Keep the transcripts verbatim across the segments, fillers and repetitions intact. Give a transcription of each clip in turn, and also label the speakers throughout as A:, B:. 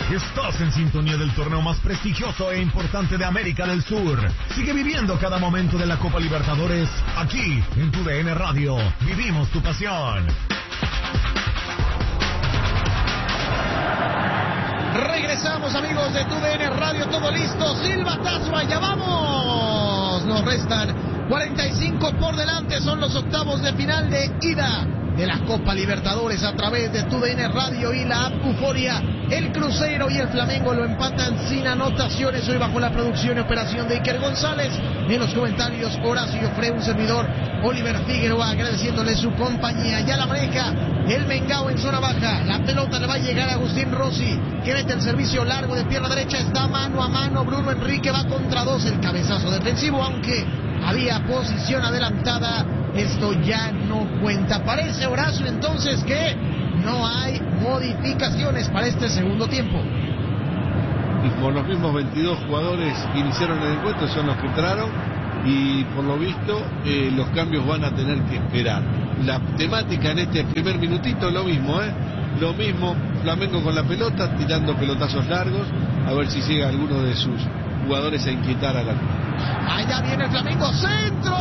A: Estás en sintonía del torneo más prestigioso e importante de América del Sur. Sigue viviendo cada momento de la Copa Libertadores aquí en tu D N Radio. Vivimos tu pasión.
B: Regresamos, amigos de tu D N Radio, todo listo, silbatazo, allá vamos. Nos restan cuarenta y cinco por delante, son los octavos de final de ida de la Copa Libertadores a través de tu D N Radio y la app Euforia. El Cruzeiro y el Flamengo lo empatan sin anotaciones, hoy bajo la producción y operación de Iker González. En los comentarios, Horacio Frey, un servidor, Oliver Figueroa, agradeciéndole su compañía. Ya la maneja el Mengao en zona baja, la pelota le va a llegar a Agustín Rossi, que mete el servicio largo de pierna derecha, está mano a mano, Bruno Enrique va contra dos, el cabezazo defensivo, aunque había posición adelantada, esto ya no cuenta. Parece, Horacio, entonces que no hay modificaciones para este segundo tiempo.
C: Y por los mismos veintidós jugadores que iniciaron el encuentro son los que entraron, y por lo visto eh, los cambios van a tener que esperar. La temática en este primer minutito es lo mismo, ¿eh? Lo mismo, Flamengo con la pelota, tirando pelotazos largos, a ver si llega alguno de sus jugadores a inquietar a la...
B: Allá viene el Flamengo, centro,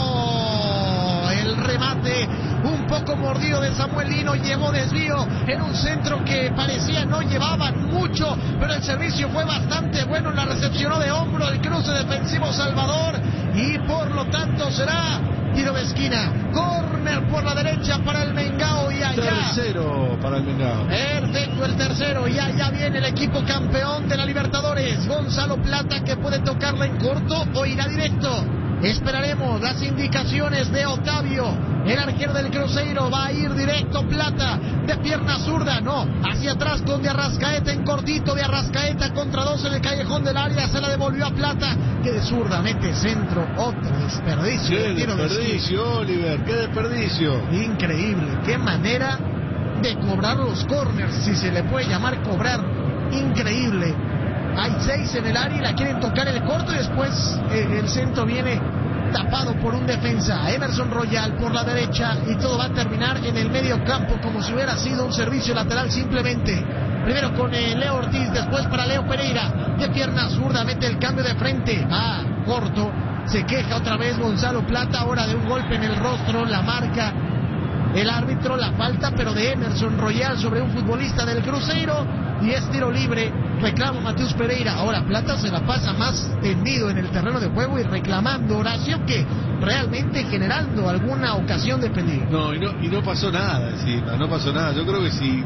B: el remate un poco mordido de Samuel Lino, llevó desvío en un centro que parecía no llevaban mucho, pero el servicio fue bastante bueno, la recepcionó de hombro el cruce defensivo Salvador, y por lo tanto será tiro de esquina, córner por la derecha para el Mengao, y allá
C: tercero para el Mengao.
B: Perfecto, el tercero, y allá viene el equipo campeón de la Libertadores, Gonzalo Plata, que puede tocarla en corto o irá directo. Esperaremos las indicaciones de Otavio, el arquero del Cruzeiro. Va a ir directo Plata, de pierna zurda, no, hacia atrás con de Arrascaeta en cortito, de Arrascaeta contra dos en el callejón del área, se la devolvió a Plata, que de zurda mete centro, otro desperdicio.
C: Qué
B: de tiro
C: desperdicio, de Oliver, qué desperdicio.
B: Increíble, qué manera de cobrar los corners, si se le puede llamar cobrar, increíble. Hay seis en el área y la quieren tocar el corto, y después eh, el centro viene tapado por un defensa, Emerson Royal por la derecha, y todo va a terminar en el medio campo como si hubiera sido un servicio lateral simplemente. Primero con eh, Leo Ortiz, después para Leo Pereira, de pierna zurda, mete el cambio de frente, ah, corto, se queja otra vez Gonzalo Plata, ahora de un golpe en el rostro, la marca el árbitro, la falta, pero de Emerson Royal sobre un futbolista del Cruzeiro, y es tiro libre, reclama Mateus Pereira. Ahora Plata se la pasa más tendido en el terreno de juego y reclamando, Horacio, que realmente generando alguna ocasión de peligro.
C: No, y no, y no pasó nada encima, no pasó nada. Yo creo que si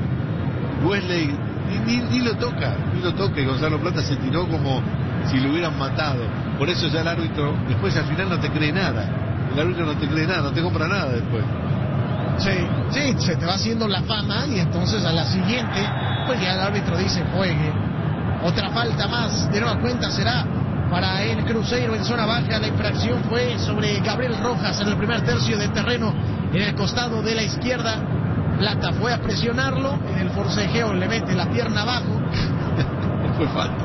C: Wesley ni, ni, ni lo toca, ni lo toca, y Gonzalo Plata se tiró como si lo hubieran matado. Por eso ya el árbitro, después al final no te cree nada. El árbitro no te cree nada, no te compra nada después.
B: Sí, sí, se te va haciendo la fama, y entonces a la siguiente, pues ya el árbitro dice juegue. Otra falta más, de nueva cuenta será para el Cruzeiro en zona baja. La infracción fue sobre Gabriel Rojas en el primer tercio de terreno, en el costado de la izquierda. Plata fue a presionarlo, en el forcejeo le mete la pierna abajo.
C: Fue falta.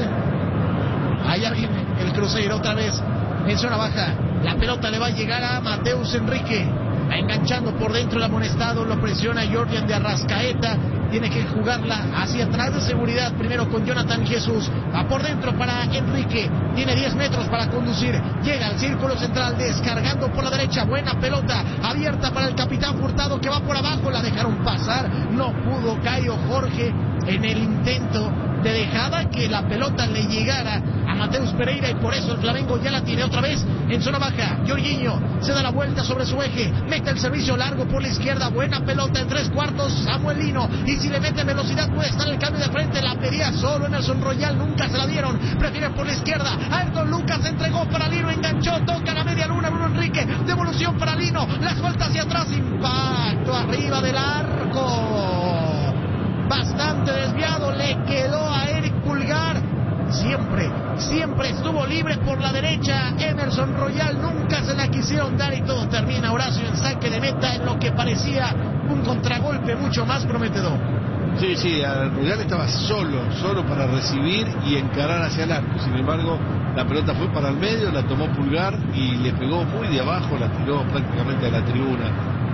B: Allá viene el Cruzeiro otra vez en zona baja. La pelota le va a llegar a Mateus Enrique. Va enganchando por dentro el amonestado, lo presiona Jordan de Arrascaeta, tiene que jugarla hacia atrás de seguridad, primero con Jonathan Jesús, va por dentro para Enrique, tiene diez metros para conducir, llega al círculo central, descargando por la derecha, buena pelota, abierta para el capitán Hurtado, que va por abajo, la dejaron pasar, no pudo Caio Jorge en el intento de dejada que la pelota le llegara a Mateus Pereira, y por eso el Flamengo ya la tiene otra vez en zona baja. Jorginho se da la vuelta sobre su eje, mete el servicio largo por la izquierda, buena pelota en tres cuartos, Samuel Lino, y si le mete velocidad puede estar el cambio de frente, la pedía solo Emerson Royal, nunca se la dieron, prefiere por la izquierda, Ayrton Lucas entregó para Lino, enganchó, toca la media luna, Bruno Enrique, devolución para Lino, la suelta hacia atrás, impacto arriba del arco, bastante desviado, le quedó a Eric Pulgar, siempre, siempre estuvo libre por la derecha Emerson Royal, nunca se la quisieron dar, y todo termina, Horacio, en saque de meta, en lo que parecía un contragolpe mucho más prometedor.
C: Sí, sí, Royal estaba solo, solo para recibir y encarar hacia el arco, sin embargo la pelota fue para el medio, la tomó Pulgar y le pegó muy de abajo, la tiró prácticamente a la tribuna.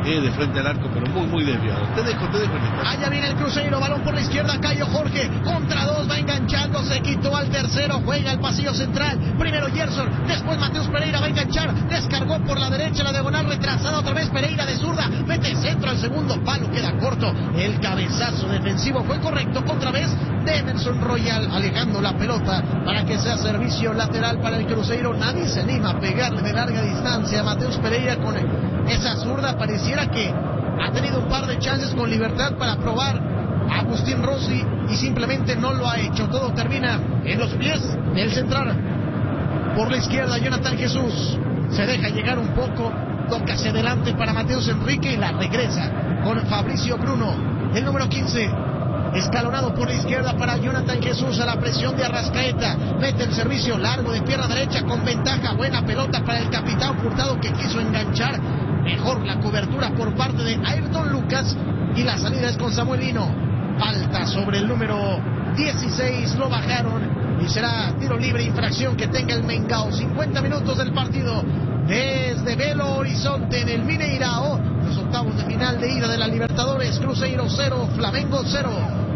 C: eh, de frente al arco, pero muy, muy desviado. Te dejo, te dejo en esta.
B: Allá viene el Cruzeiro, balón por la izquierda, Cayo Jorge, contra dos, va enganchando, se quitó al tercero, juega el pasillo central, primero Gerson, después Mateus Pereira va a enganchar, descargó por la derecha, la diagonal retrasada, otra vez Pereira de zurda, mete centro al segundo palo, queda corto, el cabezazo defensivo fue correcto, otra vez de Emerson Royal, alejando la pelota para que sea servicio lateral para el Cruzeiro. Nadie se anima a pegarle de larga distancia a Mateus Pereira con esa zurda. Pareciera que ha tenido un par de chances con libertad para probar a Agustín Rossi y simplemente no lo ha hecho. Todo termina en los pies del central. Por la izquierda, Jonathan Jesús se deja llegar un poco, toca hacia adelante para Mateus Enrique y la regresa con Fabricio Bruno, el número quince. Escalonado por la izquierda para Jonathan Jesús, a la presión de Arrascaeta, mete el servicio largo de pierna derecha con ventaja, buena pelota para el capitán Furtado que quiso enganchar, mejor la cobertura por parte de Ayrton Lucas y la salida es con Samuelino. Falta sobre el número dieciséis, lo bajaron y será tiro libre, infracción que tenga el Mengao. cincuenta minutos del partido desde Belo Horizonte en el Mineirao, los octavos de final de ida de la Libertadores. Cruzeiro cero, Flamengo cero.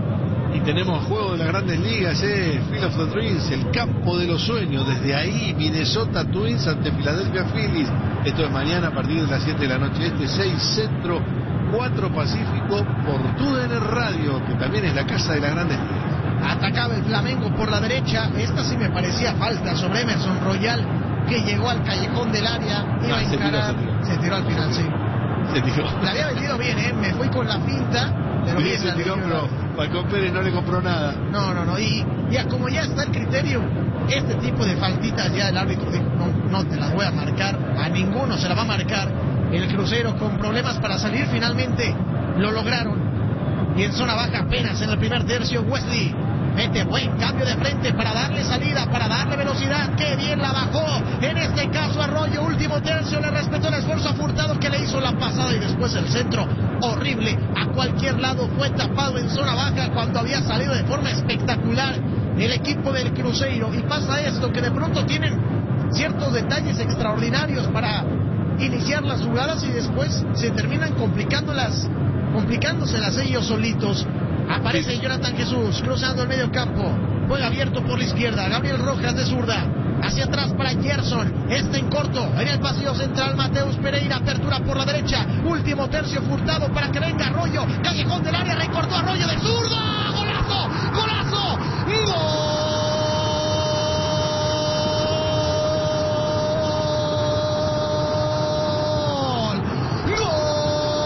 C: Y tenemos juego de las grandes ligas, eh, Field of the Dreams, el campo de los sueños. Desde ahí, Minnesota Twins ante Philadelphia Phillies. Esto es mañana a partir de las siete de la noche. Este seis Centro, cuatro Pacífico por T U D N Radio, que también es la casa de las grandes ligas.
B: Atacaba el Flamengo por la derecha. Esta sí me parecía falta sobre Emerson Royal, que llegó al callejón del área. Iba
C: Ah,
B: a
C: se
B: encarar.
C: tiró, se tiró.
B: Se tiró al final, sí.
C: Se tiró.
B: La había vendido bien, ¿eh? Me fui con la finta. Pero
C: Sí,
B: bien
C: se
B: la
C: tiró,
B: vendió.
C: pero Falcón Pérez no le compró nada.
B: No, no, no. Y ya como ya está el criterio, este tipo de faltitas ya el árbitro dijo, no, no te las voy a marcar, a ninguno se la va a marcar. El Cruzeiro con problemas para salir, finalmente lo lograron. Y en zona baja apenas en el primer tercio, Wesley mete buen cambio de frente para darle salida, para darle velocidad. ¡Qué bien la bajó! En este caso Arroyo, último tercio, le respetó el esfuerzo a Furtado que le hizo la pasada y después el centro horrible. A cualquier lado fue tapado en zona baja cuando había salido de forma espectacular el equipo del Cruzeiro. Y pasa esto, que de pronto tienen ciertos detalles extraordinarios para iniciar las jugadas y después se terminan complicándolas, complicándoselas ellos solitos. Aparece sí. Jonathan Jesús cruzando el medio campo, juega abierto por la izquierda, Gabriel Rojas de zurda, hacia atrás para Gerson, este en corto, en el pasillo central Mateus Pereira, apertura por la derecha, último tercio Furtado para que venga Arroyo, callejón del área, recortó Arroyo de zurda, golazo, golazo, gol.